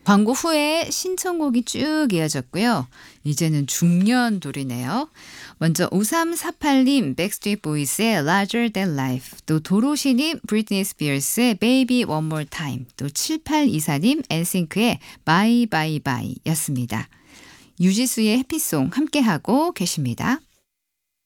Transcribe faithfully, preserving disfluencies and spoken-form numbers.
광고 후에 신청곡이 쭉 이어졌고요. 이제는 중년돌이네요. 먼저 오삼사팔님 백스트리트 보이스의 Larger Than Life, 또 도로시님 브리트니 스피어스의 Baby One More Time, 또 칠팔이사님 엔싱크의 Bye Bye Bye 였습니다. 유지수의 해피송 함께하고 계십니다.